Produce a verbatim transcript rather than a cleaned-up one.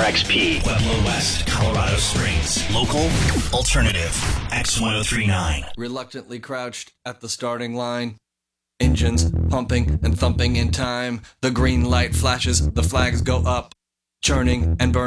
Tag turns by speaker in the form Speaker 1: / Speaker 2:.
Speaker 1: X P.
Speaker 2: Pueblo West, Colorado Springs. Local, alternative, X ten thirty-nine.
Speaker 3: Reluctantly crouched at the starting line. Engines pumping and thumping in time. The green light flashes, the flags go up. Churning and burning.